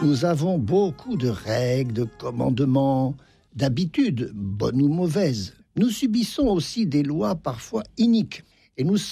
Nous avons beaucoup de règles, de commandements, d'habitudes, bonnes ou mauvaises. Nous subissons aussi des lois parfois iniques. Et nous